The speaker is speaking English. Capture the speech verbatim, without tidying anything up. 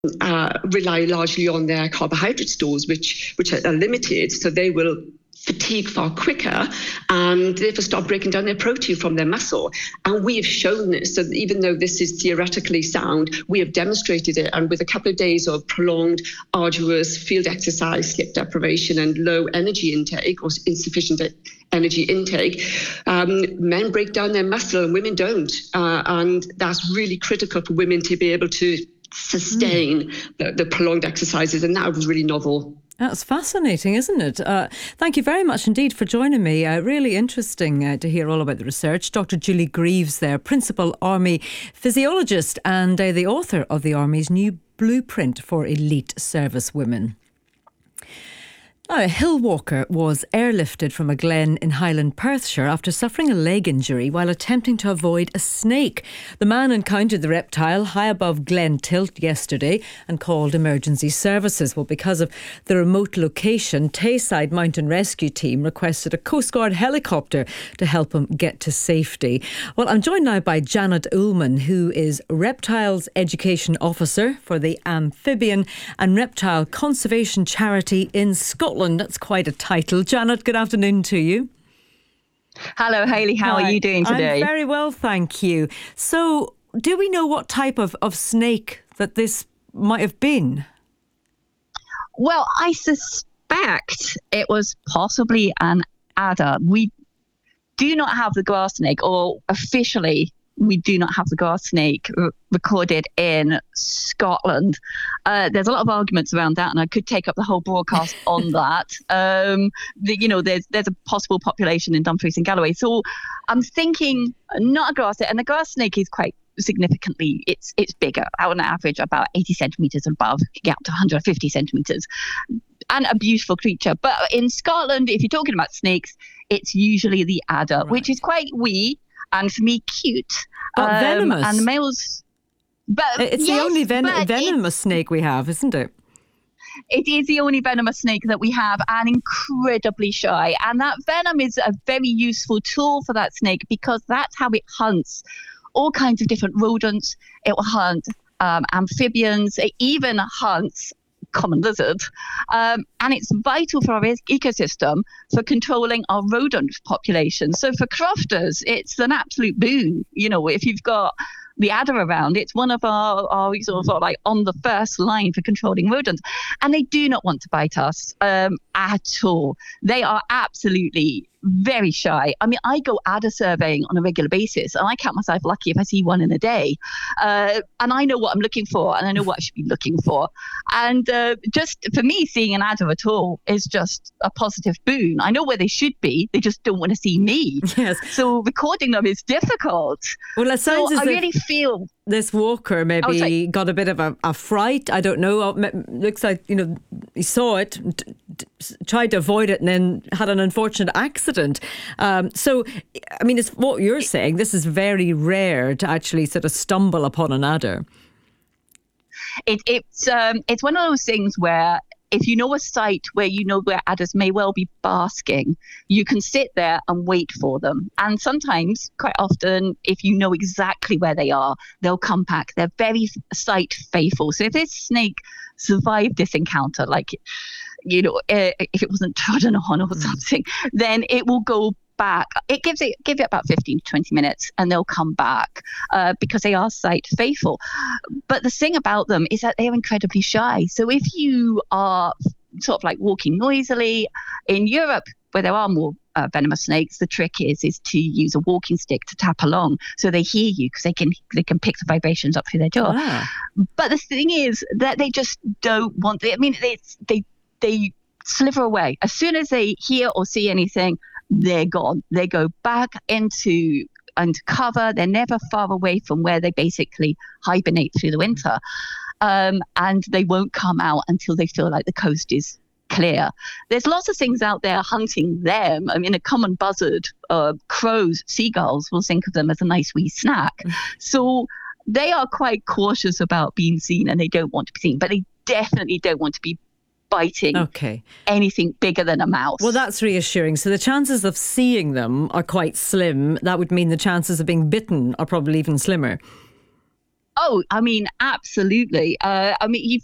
uh, rely largely on their carbohydrate stores, which which are limited, so they will fatigue far quicker and therefore start breaking down their protein from their muscle. And we have shown this, so even though this is theoretically sound, we have demonstrated it. And with a couple of days of prolonged, arduous field exercise, sleep deprivation, and low energy intake or insufficient energy intake, um, men break down their muscle and women don't. Uh, and that's really critical for women to be able to sustain mm. the, the prolonged exercises. And that was really novel. That's fascinating, isn't it? Uh, thank you very much indeed for joining me. Uh, really interesting uh, to hear all about the research. Doctor Julie Greaves there, Principal Army Physiologist and uh, the author of the Army's new blueprint for elite service women. Now, a hill walker was airlifted from a glen in Highland, Perthshire after suffering a leg injury while attempting to avoid a snake. The man encountered the reptile high above Glen Tilt yesterday and called emergency services. Well, because of the remote location, Tayside Mountain Rescue Team requested a Coast Guard helicopter to help him get to safety. Well, I'm joined now by Janet Ullman, who is Reptiles Education Officer for the Amphibian and Reptile Conservation Charity in Scotland. That's quite a title. Janet, good afternoon to you. Hello, Hayley. How Hi. are you doing today? I'm very well, thank you. So, do we know what type of, of snake that this might have been? Well, I suspect it was possibly an adder. We do not have the grass snake, or officially we do not have the grass snake r- recorded in Scotland. Uh, there's a lot of arguments around that, and I could take up the whole broadcast on that. Um, the, you know, there's there's a possible population in Dumfries and Galloway. So I'm thinking not a grass snake, and the grass snake is quite significantly, it's it's bigger. On average, about eighty centimetres and above, can get up to one hundred fifty centimetres. And a beautiful creature. But in Scotland, if you're talking about snakes, it's usually the adder, right, which is quite wee. And for me, cute. Oh, um, venomous. And the males... But It's yes, the only ven- venomous snake we have, isn't it? It is the only venomous snake that we have, and incredibly shy. And that venom is a very useful tool for that snake, because that's how it hunts all kinds of different rodents. It will hunt um, amphibians. It even hunts common lizard, um, and it's vital for our ecosystem for controlling our rodent population. So for crofters, it's an absolute boon. You know, if you've got the adder around, it's one of our, our sort of like on the first line for controlling rodents. And they do not want to bite us um, at all. They are absolutely very shy. I mean, I go adder surveying on a regular basis, and I count myself lucky if I see one in a day. Uh, and I know what I'm looking for, and I know what I should be looking for. And uh, just for me, seeing an adder at all is just a positive boon. I know where they should be. They just don't want to see me. Yes. So recording them is difficult. Well, it sounds so as I if really feel this walker maybe got a bit of a, a fright. I don't know. Looks like, you know, he saw it, t- t- tried to avoid it, and then had an unfortunate accident. Um, so, I mean, it's what you're saying. This is very rare to actually sort of stumble upon an adder. It, it's um, it's one of those things where if you know a site where you know where adders may well be basking, you can sit there and wait for them. And sometimes, quite often, if you know exactly where they are, they'll come back. They're very site faithful. So if this snake survived this encounter, like, you know, uh, if it wasn't trodden on or mm. something, then it will go back. It gives it give it about fifteen to twenty minutes, and they'll come back uh, because they are site faithful. But the thing about them is that they are incredibly shy. So if you are sort of like walking noisily in Europe, where there are more uh, venomous snakes, the trick is is to use a walking stick to tap along so they hear you, because they can they can pick the vibrations up through their jaw. Ah. But the thing is that they just don't want. I mean, they they they slither away as soon as they hear or see anything. They're gone. They go back into into cover. They're never far away from where they basically hibernate through the winter. Um, and they won't come out until they feel like the coast is clear. There's lots of things out there hunting them. I mean, a common buzzard, uh, crows, seagulls will think of them as a nice wee snack. Mm. So they are quite cautious about being seen, and they don't want to be seen, but they definitely don't want to be biting okay. anything bigger than a mouse. Well, that's reassuring. So the chances of seeing them are quite slim. That would mean the chances of being bitten are probably even slimmer. Oh, I mean, absolutely. Uh, I mean, you've